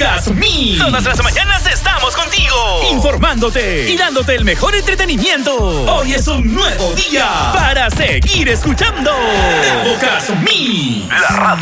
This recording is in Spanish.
Podcast Me. Todas las mañanas estamos contigo, Informándote y dándote el mejor entretenimiento. Hoy es un nuevo día para seguir escuchando Podcast Me. la radio.